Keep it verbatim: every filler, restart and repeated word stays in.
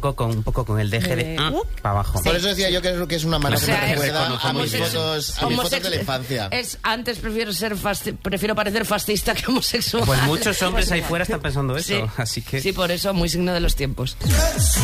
poco con un poco con el deje de ah, para abajo. Por eso decía yo que es, que es una mano O que sea, me es- recuerda a mis homosexu- fotos, a mis fotos de la homosex- infancia. Es antes prefiero ser fasti- prefiero parecer fascista que homosexual. Pues muchos hombres ahí fuera están pensando eso, Sí, así que... sí, por eso muy signo de los tiempos.